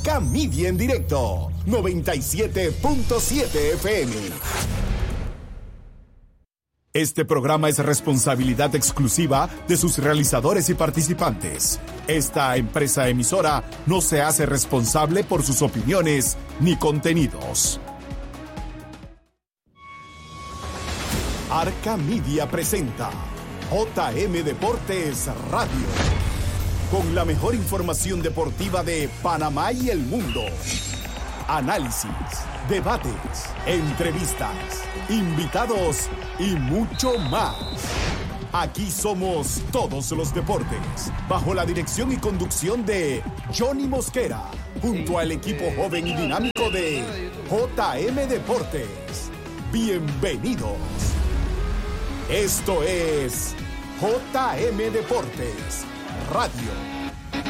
Arca Media en directo, 97.7 FM. Este programa es responsabilidad exclusiva de sus realizadores y participantes. Esta empresa emisora no se hace responsable por sus opiniones ni contenidos. Arca Media presenta JM Deportes Radio, con la mejor información deportiva de Panamá y el mundo. Análisis, debates, entrevistas, invitados y mucho más. Aquí somos todos los deportes, bajo la dirección y conducción de Johnny Mosquera, junto al equipo joven y dinámico de JM Deportes. Bienvenidos. Esto es JM Deportes Radio.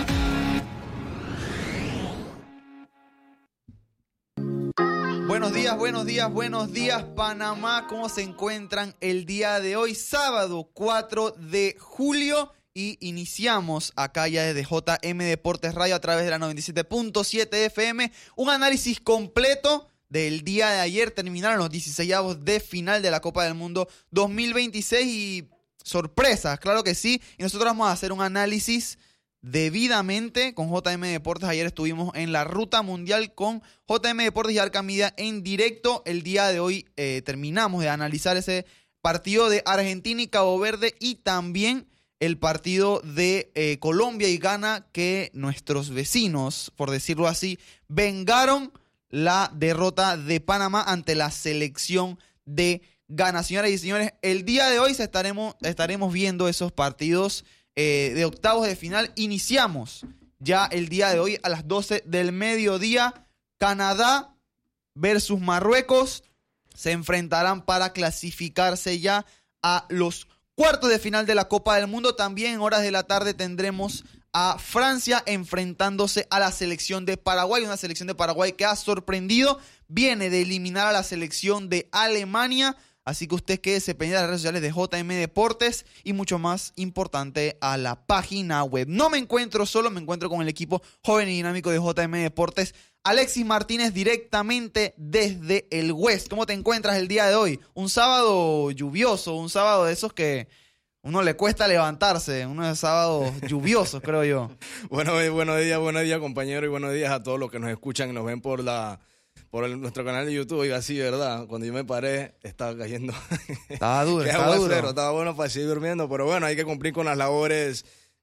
Buenos días, Panamá. ¿Cómo se encuentran el día de hoy? Sábado 4 de julio y iniciamos acá ya desde JM Deportes Radio a través de la 97.7 FM. Un análisis completo del día de ayer. Terminaron los 16avos de final de la Copa del Mundo 2026 y sorpresas, claro que sí. Y nosotros vamos a hacer un análisis debidamente con JM Deportes. Ayer estuvimos en la ruta mundial con JM Deportes y Arca Media en directo. El día de hoy terminamos de analizar ese partido de Argentina y Cabo Verde y también el partido de Colombia y Ghana, que nuestros vecinos, por decirlo así, vengaron la derrota de Panamá ante la selección de Ghana. Señoras y señores, el día de hoy estaremos viendo esos partidos de octavos de final. Iniciamos ya el día de hoy a las 12 del mediodía. Canadá versus Marruecos se enfrentarán para clasificarse ya a los cuartos de final de la Copa del Mundo. También en horas de la tarde tendremos a Francia enfrentándose a la selección de Paraguay, una selección de Paraguay que ha sorprendido, viene de eliminar a la selección de Alemania. Así que usted quédese pendiente de las redes sociales de JM Deportes y mucho más importante a la página web. No me encuentro solo, me encuentro con el equipo joven y dinámico de JM Deportes. Alexis Martínez directamente desde el West. ¿Cómo te encuentras el día de hoy? Un sábado lluvioso, un sábado de esos que uno le cuesta levantarse, unos sábados lluviosos, creo yo. Buenos días, compañero, y buenos días a todos los que nos escuchan y nos ven por nuestro canal de YouTube. Y así, ¿verdad? Cuando yo me paré, estaba cayendo. Estaba duro. Estaba bueno para seguir durmiendo, pero bueno, hay que cumplir con las labores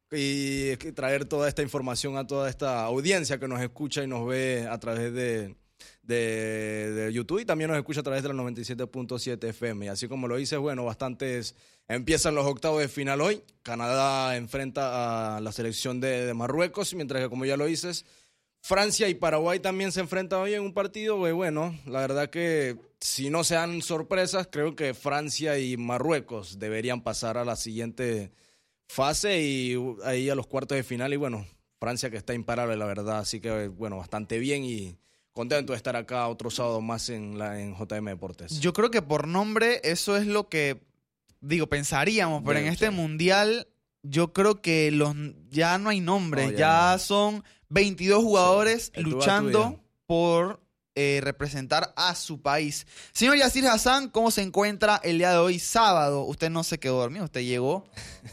y traer toda esta información a toda esta audiencia que nos escucha y nos ve a través de YouTube y también nos escucha a través de la 97.7 FM. Y así como lo dices, bueno, empiezan los octavos de final hoy. Canadá enfrenta a la selección de Marruecos, mientras que, como ya lo dices, Francia y Paraguay también se enfrentan hoy en un partido, bueno, la verdad que si no se dan sorpresas, creo que Francia y Marruecos deberían pasar a la siguiente fase y ahí a los cuartos de final. Y bueno, Francia que está imparable, la verdad, así que bueno, bastante bien y contento de estar acá otro sábado más en JM Deportes. Yo creo que por nombre eso es lo que, pensaríamos, pero en este mundial yo creo que ya no hay nombre, ya son 22 jugadores luchando por representar a su país. Señor Yacir Hassan, ¿cómo se encuentra el día de hoy, sábado? Usted no se quedó dormido, usted llegó.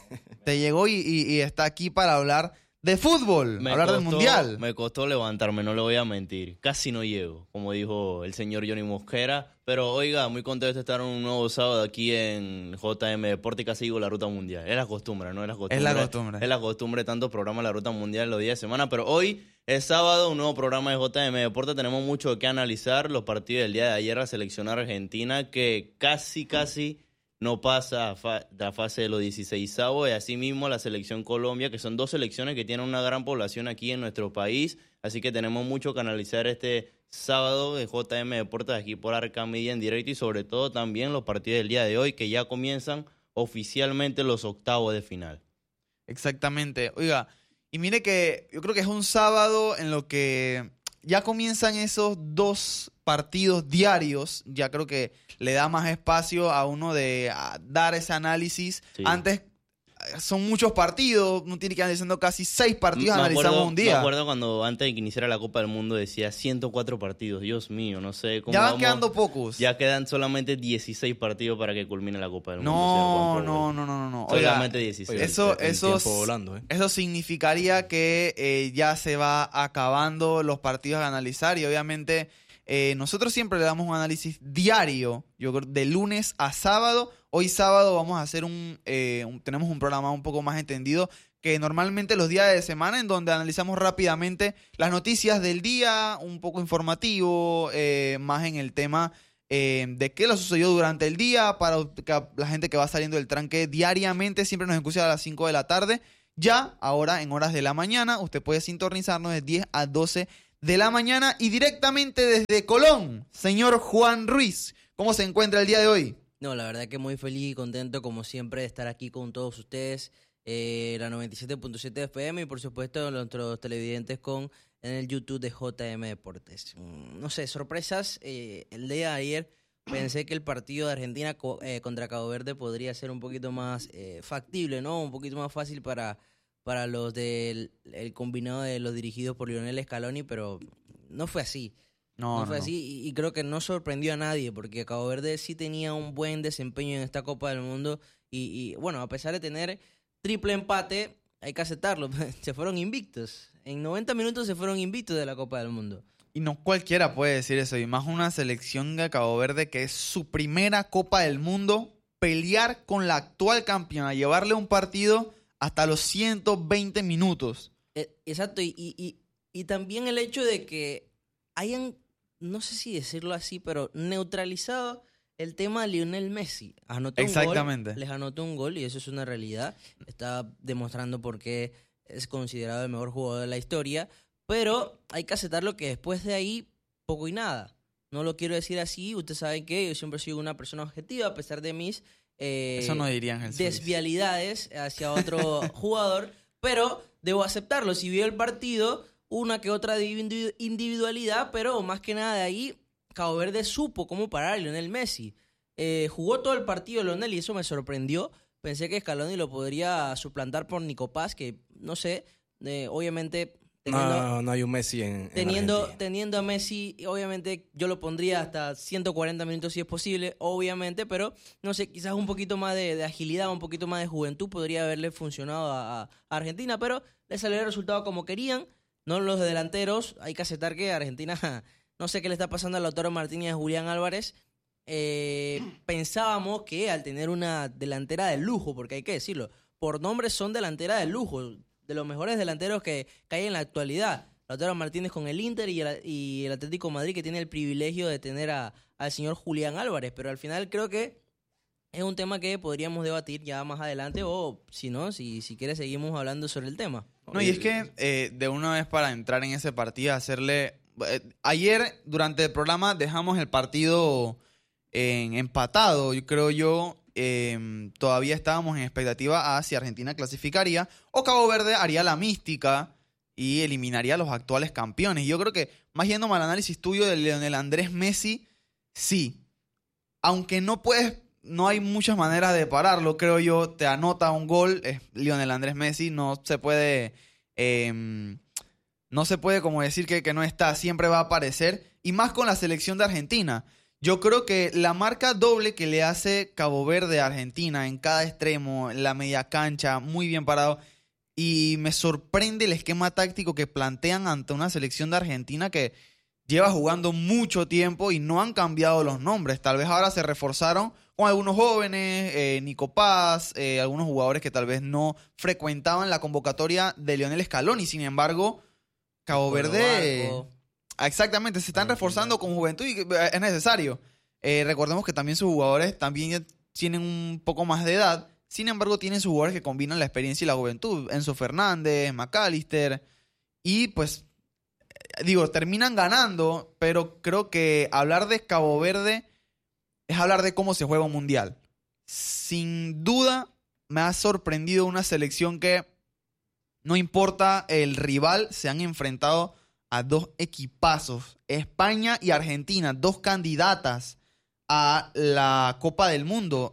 y está aquí para hablar de fútbol, del mundial. Me costó levantarme, no le voy a mentir. Casi no llego, como dijo el señor Johnny Mosquera. Pero oiga, muy contento de estar un nuevo sábado aquí en JM Deportes y casi digo la Ruta Mundial. Es la costumbre, ¿no? Es la costumbre, tanto programa la Ruta Mundial los días de semana. Pero hoy es sábado, un nuevo programa de JM Deportes. Tenemos mucho que analizar. Los partidos del día de ayer, la selección argentina que casi no pasa la fase de los 16avos, y asimismo la selección Colombia, que son dos selecciones que tienen una gran población aquí en nuestro país, así que tenemos mucho que analizar este sábado de JM Deportes aquí por Arca Media en directo, y sobre todo también los partidos del día de hoy, que ya comienzan oficialmente los octavos de final. Exactamente. Oiga, y mire que yo creo que es un sábado en lo que ya comienzan esos dos partidos diarios. Ya creo que le da más espacio a uno de dar ese análisis. Sí. Antes son muchos partidos, no tiene que ir analizando casi 6 partidos, analizamos un día. Me acuerdo cuando antes de que iniciara la Copa del Mundo decía 104 partidos. Dios mío, no sé cómo ya van quedando pocos. Ya quedan solamente 16 partidos para que culmine la Copa del Mundo. No. Solamente 16. Eso significaría que ya se va acabando los partidos a analizar y obviamente nosotros siempre le damos un análisis diario, yo creo, de lunes a sábado. Hoy sábado vamos a hacer tenemos un programa un poco más entendido que normalmente los días de semana, en donde analizamos rápidamente las noticias del día, un poco informativo, más en el tema de qué lo sucedió durante el día, para que la gente que va saliendo del tranque diariamente siempre nos escucha a las 5 de la tarde. Ya, ahora en horas de la mañana, usted puede sintonizarnos de 10 a 12 de la mañana y directamente desde Colón, señor Juan Ruiz. ¿Cómo se encuentra el día de hoy? No, la verdad que muy feliz y contento como siempre de estar aquí con todos ustedes, la 97.7 FM y por supuesto nuestros televidentes en el YouTube de JM Deportes. No sé, sorpresas. El día de ayer pensé que el partido de Argentina contra Cabo Verde podría ser un poquito más factible, ¿no? Un poquito más fácil para los del el combinado de los dirigidos por Lionel Scaloni, pero no fue así. No fue así y creo que no sorprendió a nadie porque Cabo Verde sí tenía un buen desempeño en esta Copa del Mundo y bueno, a pesar de tener triple empate, hay que aceptarlo, se fueron invictos. En 90 minutos se fueron invictos de la Copa del Mundo. Y no cualquiera puede decir eso, y más una selección de Cabo Verde que es su primera Copa del Mundo, pelear con la actual campeona, llevarle un partido hasta los 120 minutos. Exacto, y también el hecho de que hayan, no sé si decirlo así, pero neutralizado el tema de Lionel Messi. Exactamente. Les anotó un gol y eso es una realidad. Está demostrando por qué es considerado el mejor jugador de la historia, pero hay que aceptarlo que después de ahí, poco y nada. No lo quiero decir así, ustedes saben que yo siempre soy una persona objetiva a pesar de mis eso no diría Ángel Solís. Desvialidades hacia otro jugador, pero debo aceptarlo. Si vio el partido, una que otra individualidad, pero más que nada de ahí, Cabo Verde supo cómo parar a Lionel Messi. Jugó todo el partido Lionel y eso me sorprendió. Pensé que Scaloni lo podría suplantar por Nico Paz, que no sé, obviamente... No hay un Messi teniendo a Messi, obviamente yo lo pondría hasta 140 minutos si es posible, obviamente, pero no sé, quizás un poquito más de agilidad, un poquito más de juventud podría haberle funcionado a Argentina, pero le salió el resultado como querían, no los delanteros. Hay que aceptar que Argentina, no sé qué le está pasando a Lautaro Martínez y a Julián Álvarez. Pensábamos que al tener una delantera de lujo, porque hay que decirlo, por nombre son delantera de lujo, de los mejores delanteros que hay en la actualidad. Lautaro Martínez con el Inter y el Atlético de Madrid, que tiene el privilegio de tener al señor Julián Álvarez. Pero al final creo que es un tema que podríamos debatir ya más adelante o si no, si quieres seguimos hablando sobre el tema. No, y es que de una vez para entrar en ese partido, hacerle... ayer durante el programa dejamos el partido empatado, creo yo. Todavía estábamos en expectativa a si Argentina clasificaría o Cabo Verde haría la mística y eliminaría a los actuales campeones. Yo creo que, más yéndome al análisis tuyo de Lionel Andrés Messi, sí. Aunque no hay muchas maneras de pararlo, creo yo. Te anota un gol, es Lionel Andrés Messi, no se puede como decir que no está, siempre va a aparecer. Y más con la selección de Argentina. Yo creo que la marca doble que le hace Cabo Verde a Argentina en cada extremo, en la media cancha, muy bien parado. Y me sorprende el esquema táctico que plantean ante una selección de Argentina que lleva jugando mucho tiempo y no han cambiado los nombres. Tal vez ahora se reforzaron con algunos jóvenes, Nico Paz, algunos jugadores que tal vez no frecuentaban la convocatoria de Lionel Scaloni. Sin embargo, Cabo Verde... Exactamente, se están reforzando con juventud y es necesario. Recordemos que también sus jugadores también ya tienen un poco más de edad. Sin embargo, tienen sus jugadores que combinan la experiencia y la juventud. Enzo Fernández, McAllister. Y pues, terminan ganando, pero creo que hablar de Cabo Verde es hablar de cómo se juega un mundial. Sin duda, me ha sorprendido una selección que, no importa el rival, se han enfrentado a dos equipazos, España y Argentina, dos candidatas a la Copa del Mundo.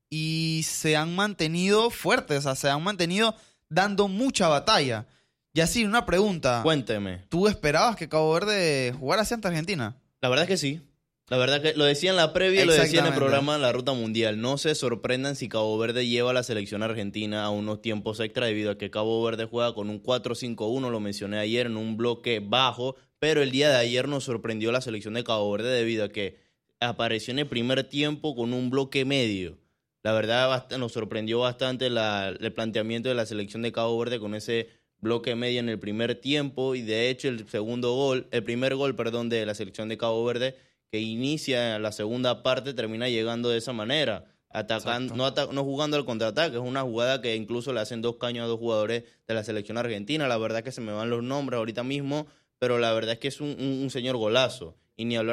y se han mantenido fuertes, o sea, se han mantenido dando mucha batalla. Y así, una pregunta. Cuénteme. ¿Tú esperabas que Cabo Verde jugara así ante Argentina? La verdad es que sí. La verdad que lo decía en la previa y lo decía en el Exactamente. programa de la Ruta Mundial. No se sorprendan si Cabo Verde lleva a la selección argentina a unos tiempos extra debido a que Cabo Verde juega con un 4-5-1, lo mencioné ayer, en un bloque bajo, pero el día de ayer nos sorprendió la selección de Cabo Verde debido a que apareció en el primer tiempo con un bloque medio. La verdad nos sorprendió bastante el planteamiento de la selección de Cabo Verde con ese bloque medio en el primer tiempo y de hecho el primer gol de la selección de Cabo Verde que inicia la segunda parte termina llegando de esa manera, atacando, no jugando al contraataque, es una jugada que incluso le hacen 2 caños a 2 jugadores de la selección argentina, la verdad que se me van los nombres ahorita mismo, pero la verdad es que es un señor golazo, y ni hablar